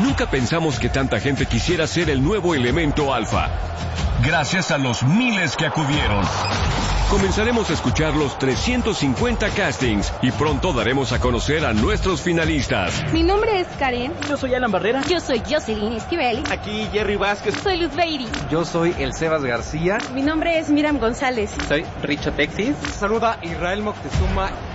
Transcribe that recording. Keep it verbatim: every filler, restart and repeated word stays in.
Nunca pensamos que tanta gente quisiera ser el nuevo elemento alfa. Gracias a los miles que acudieron. Comenzaremos a escuchar los trescientos cincuenta castings y pronto daremos a conocer a nuestros finalistas. Mi nombre es Karen. Yo soy Alan Barrera. Yo soy Jocelyn Esquivel. Aquí Jerry Vázquez. Soy Luz Beiri. Yo soy el Sebas García. Mi nombre es Miriam González. Soy Richo Texis. Saluda Israel Moctezuma.